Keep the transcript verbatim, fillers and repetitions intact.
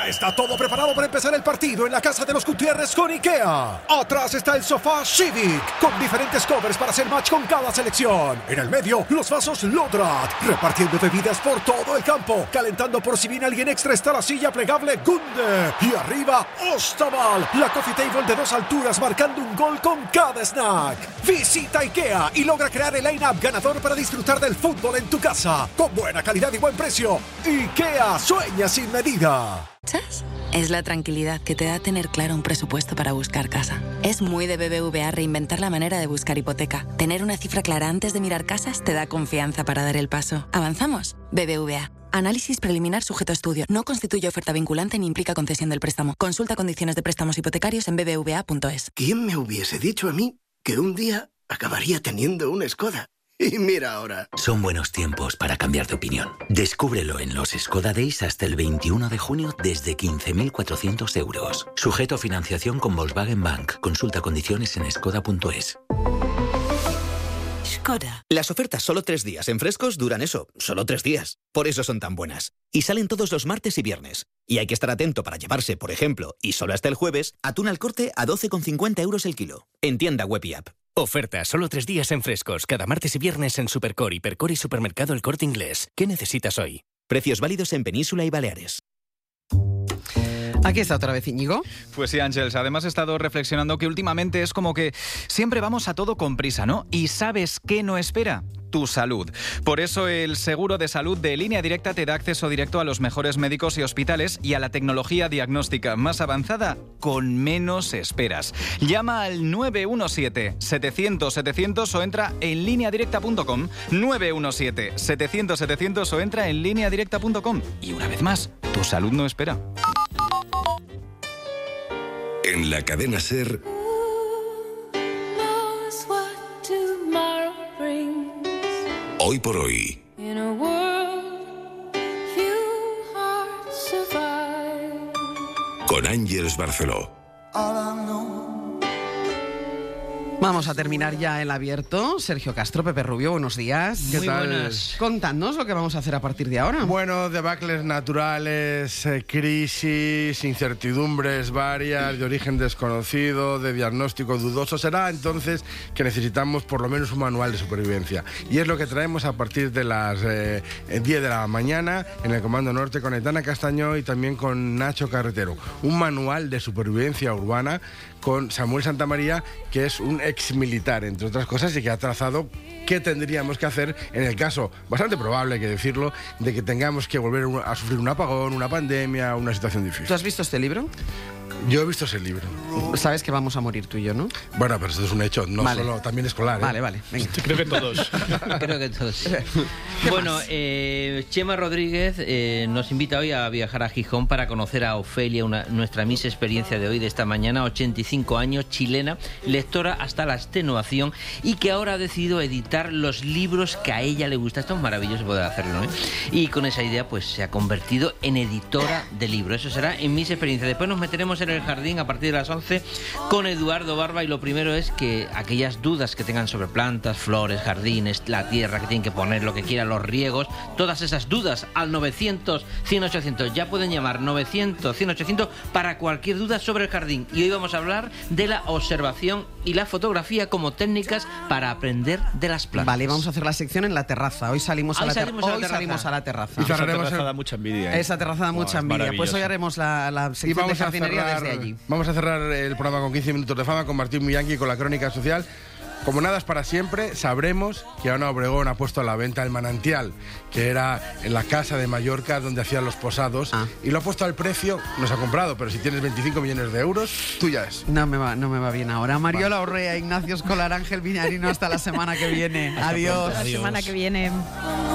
Ya está todo preparado para empezar el partido en la casa de los Gutiérrez con IKEA. Atrás está el sofá Civic, con diferentes covers para hacer match con cada selección. En el medio, los vasos Lodrat, repartiendo bebidas por todo el campo. Calentando por si viene alguien extra está la silla plegable Gunde. Y arriba, Ostaval, la coffee table de dos alturas marcando un gol con cada snack. Visita IKEA y logra crear el line-up ganador para disfrutar del fútbol en tu casa. Con buena calidad y buen precio. IKEA, sueña sin medida. ¿Chas? Es la tranquilidad que te da tener claro un presupuesto para buscar casa. Es muy de B B V A reinventar la manera de buscar hipoteca. Tener una cifra clara antes de mirar casas te da confianza para dar el paso. ¿Avanzamos? B B V A. Análisis preliminar sujeto a estudio. No constituye oferta vinculante ni implica concesión del préstamo. Consulta condiciones de préstamos hipotecarios en b b v a punto es. ¿Quién me hubiese dicho a mí que un día acabaría teniendo un Skoda? Y mira ahora. Son buenos tiempos para cambiar de opinión. Descúbrelo en los Skoda Days hasta el veintiuno de junio desde quince mil cuatrocientos euros. Sujeto a financiación con Volkswagen Bank. Consulta condiciones en skoda punto es. Skoda. Las ofertas solo tres días en Frescos duran eso, solo tres días. Por eso son tan buenas. Y salen todos los martes y viernes. Y hay que estar atento para llevarse, por ejemplo, y solo hasta el jueves, atún al corte a doce con cincuenta euros el kilo. En tienda web y app. Oferta solo tres días en Frescos, cada martes y viernes en Supercore, Hipercore y Supermercado El Corte Inglés. ¿Qué necesitas hoy? Precios válidos en Península y Baleares. Aquí está otra vez Íñigo. Pues sí, Ángels, además he estado reflexionando que últimamente es como que siempre vamos a todo con prisa, ¿no? ¿Y sabes qué no espera? Tu salud. Por eso el seguro de salud de Línea Directa te da acceso directo a los mejores médicos y hospitales y a la tecnología diagnóstica más avanzada con menos esperas. Llama al nueve uno siete, setecientos, setecientos o entra en línea directa punto com. nueve uno siete, setecientos, setecientos o entra en línea directa punto com. Y una vez más, tu salud no espera. En la cadena SER. Hoy por hoy. Con Ángels Barceló. Vamos a terminar ya el abierto. Sergio Castro, Pepe Rubio, buenos días. ¿Qué Muy tal? Buenas. Contadnos lo que vamos a hacer a partir de ahora. Bueno, debacles naturales, eh, crisis, incertidumbres varias, de origen desconocido, de diagnóstico dudoso. Será entonces que necesitamos por lo menos un manual de supervivencia. Y es lo que traemos a partir de las eh, diez de la mañana en el Comando Norte con Aitana Castañó y también con Nacho Carretero. Un manual de supervivencia urbana con Samuel Santamaría, que es un ex militar, entre otras cosas, y que ha trazado qué tendríamos que hacer en el caso, bastante probable hay que decirlo, de que tengamos que volver a sufrir un apagón, una pandemia, una situación difícil. ¿Tú has visto este libro? Yo he visto ese libro. Sabes que vamos a morir tú y yo, ¿no? Bueno, pero esto es un hecho, no vale. Solo, también escolar. ¿eh? Vale, vale. Venga. Creo que todos. Creo que todos. Bueno, eh, Chema Rodríguez eh, nos invita hoy a viajar a Gijón para conocer a Ofelia, una, nuestra Miss Experiencia de hoy, de esta mañana, ochenta y cinco años, chilena, lectora hasta la extenuación y que ahora ha decidido editar los libros que a ella le gusta. Esto es maravilloso poder hacerlo, ¿eh? Y con esa idea pues se ha convertido en editora de libros. Eso será en Miss Experiencia. Después nos meteremos en el jardín a partir de las once con Eduardo Barba y lo primero es que aquellas dudas que tengan sobre plantas, flores, jardines, la tierra que tienen que poner, lo que quieran, los riegos, todas esas dudas al novecientos, cien, ochocientos. Ya pueden llamar novecientos, cien, ochocientos para cualquier duda sobre el jardín. Y hoy vamos a hablar de la observación y la fotografía como técnicas para aprender de las plantas. Vale, vamos a hacer la sección en la terraza. Hoy salimos, hoy a, la salimos, ter- a, la hoy terraza. salimos a la terraza. Y esa terraza da mucha envidia. ¿eh? Esa terraza da oh, mucha envidia. Pues hoy haremos la, la sección de jardinería desde allí. Vamos a cerrar el programa con quince minutos de fama con Martín Millanqui con la crónica social. Como nada es para siempre, sabremos que Ana Obregón ha puesto a la venta el manantial, que era en la casa de Mallorca donde hacían los posados, ah. y lo ha puesto al precio, nos ha comprado, pero si tienes veinticinco millones de euros, tuya es. No me va, no me va bien ahora. Mariola vale. Orrea, Ignacio Escolar, Ángel Viñarino, hasta la semana que viene. Adiós. Hasta la semana que viene.